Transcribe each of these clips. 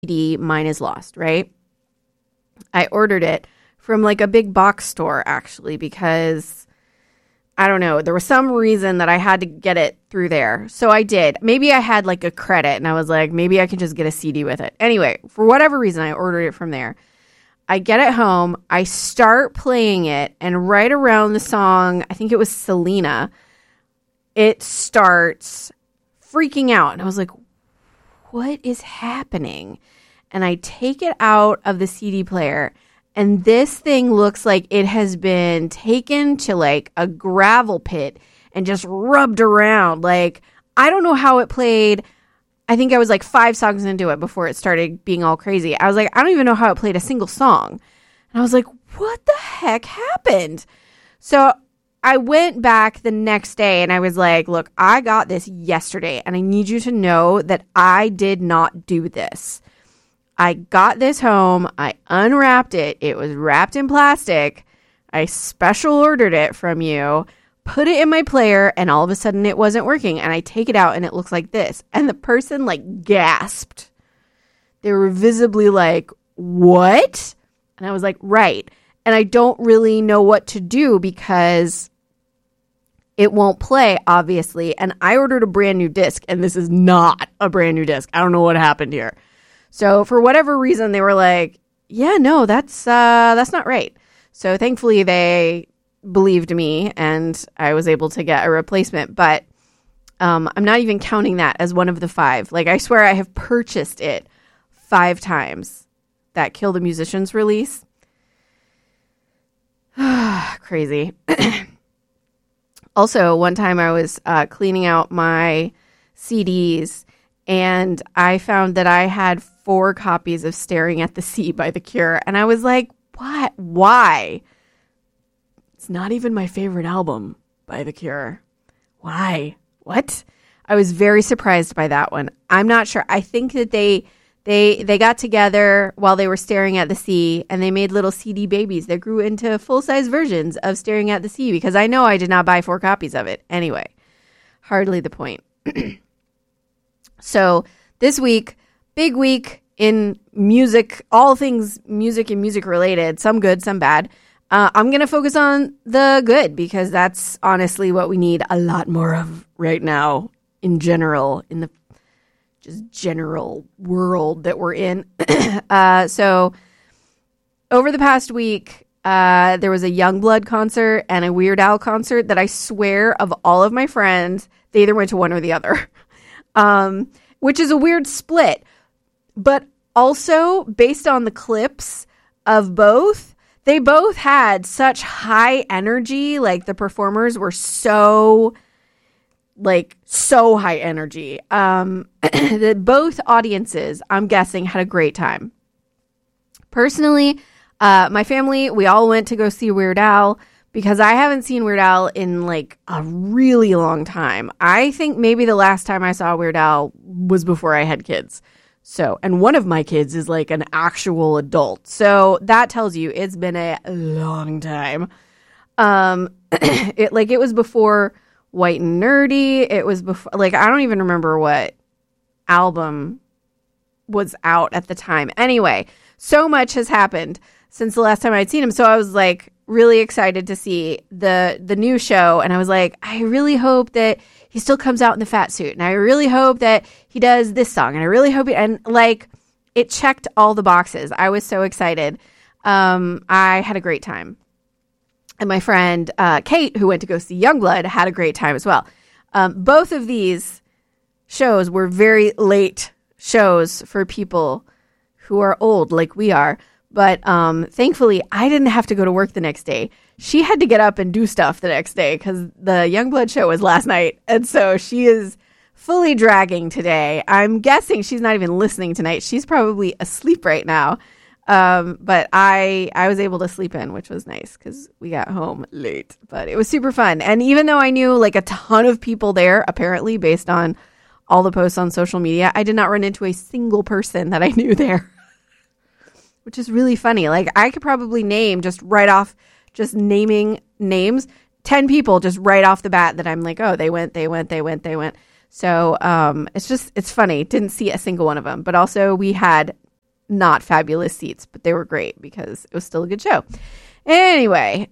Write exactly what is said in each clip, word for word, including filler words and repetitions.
C D, Mine is Lost, right? I ordered it from like a big box store, actually, because I don't know, there was some reason that I had to get it through there. So I did. Maybe I had like a credit and I was like, maybe I can just get a C D with it. Anyway, for whatever reason, I ordered it from there. I get it home. I start playing it. And right around the song, I think it was Selena, it starts freaking out. And I was like, what is happening? And I take it out of the C D player. And this thing looks like it has been taken to like a gravel pit and just rubbed around. Like, I don't know how it played. I think I was like five songs into it before it started being all crazy. I was like, I don't even know how it played a single song. And I was like, what the heck happened? So I went back the next day and I was like, look, I got this yesterday and I need you to know that I did not do this. I got this home. I unwrapped it. It was wrapped in plastic. I special ordered it from you, put it in my player, and all of a sudden it wasn't working. And I take it out and it looks like this. And the person like gasped. They were visibly like, what? And I was like, right. And I don't really know what to do because it won't play, obviously. And I ordered a brand new disc, and this is not a brand new disc. I don't know what happened here. So for whatever reason, they were like, yeah, no, that's uh, that's not right. So thankfully, they believed me, and I was able to get a replacement. But um, I'm not even counting that as one of the five. Like, I swear I have purchased it five times. That Kill the Musicians release. Crazy. Also, one time I was uh, cleaning out my C Ds, and I found that I had four copies of Staring at the Sea by The Cure. And I was like, what? Why? It's not even my favorite album by The Cure. Why? What? I was very surprised by that one. I'm not sure. I think that they they they got together while they were staring at the sea, and they made little C D babies that grew into full-size versions of Staring at the Sea, because I know I did not buy four copies of it. Anyway, hardly the point. So this week, big week in music, all things music and music related, some good, some bad. Uh, I'm going to focus on the good because that's honestly what we need a lot more of right now in general, in the just general world that we're in. uh, so over the past week, uh, there was a Youngblood concert and a Weird Al concert that I swear of all of my friends, they either went to one or the other. Um, which is a weird split, but also based on the clips of both, they both had such high energy. Like, the performers were so, like, so high energy. Um, that both audiences, I'm guessing, had a great time. Personally, uh, my family, we all went to go see Weird Al, because I haven't seen Weird Al in like a really long time. I think maybe the last time I saw Weird Al was before I had kids. So, and one of my kids is like an actual adult. So that tells you it's been a long time. Um, it like it was before White and Nerdy. It was before, like, I don't even remember what album was out at the time. Anyway, so much has happened since the last time I'd seen him. So I was like, really excited to see the the new show, and I was like, I really hope that he still comes out in the fat suit, and I really hope that he does this song, and I really hope he, and like, it checked all the boxes. I was so excited. Um, I had a great time, and my friend uh, Kate, who went to go see Youngblood, had a great time as well. Um, both of these shows were very late shows for people who are old, like we are. But um, thankfully, I didn't have to go to work the next day. She had to get up and do stuff the next day because the Youngblood show was last night. And so she is fully dragging today. I'm guessing she's not even listening tonight. She's probably asleep right now. Um, but I I was able to sleep in, which was nice because we got home late. But it was super fun. And even though I knew like a ton of people there, apparently, based on all the posts on social media, I did not run into a single person that I knew there. Which is really funny. Like, I could probably name just right off, just naming names, ten people just right off the bat that I'm like, oh, they went, they went, they went, they went. So um, it's just, it's funny. Didn't see a single one of them. But also we had not fabulous seats, but they were great because it was still a good show. Anyway,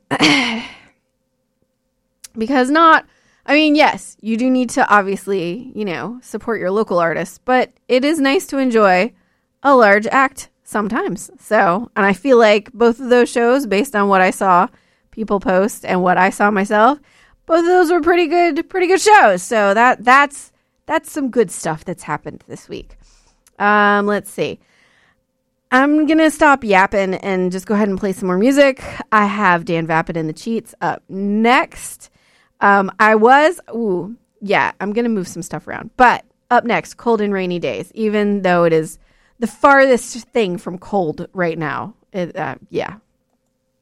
because not, I mean, yes, you do need to obviously, you know, support your local artists, but it is nice to enjoy a large act sometimes. So, and I feel like both of those shows, based on what I saw people post and what I saw myself, both of those were pretty good, pretty good shows. So that that's that's some good stuff that's happened this week. Um, let's see. I'm going to stop yapping and just go ahead and play some more music. I have Dan Vapid and the Cheats up next. Um, I was, ooh, yeah, I'm going to move some stuff around. But up next, Cold and Rainy Days, even though it is the farthest thing from cold right now. It, uh, yeah,